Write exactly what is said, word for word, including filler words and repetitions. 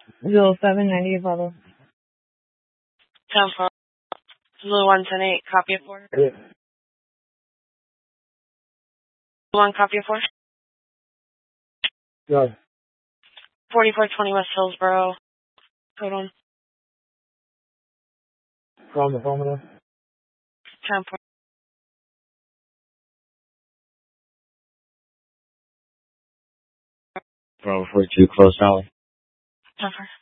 Zero seven ninety eight Bravo. ten four. Zulu one ten eight. Copy it for. Yeah. One copy it for. Go. forty-four twenty West Hillsboro. Code on. From the phone with ten four. Bravo forty-two, close alley. ten four.